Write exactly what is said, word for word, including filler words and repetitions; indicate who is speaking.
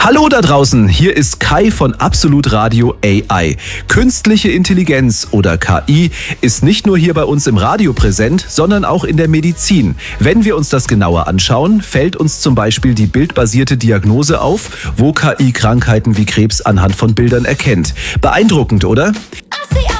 Speaker 1: Hallo da draußen, hier ist Kai von Absolut Radio A I. Künstliche Intelligenz oder K I ist nicht nur hier bei uns im Radio präsent, sondern auch in der Medizin. Wenn wir uns das genauer anschauen, fällt uns zum Beispiel die bildbasierte Diagnose auf, wo K I Krankheiten wie Krebs anhand von Bildern erkennt. Beeindruckend, oder?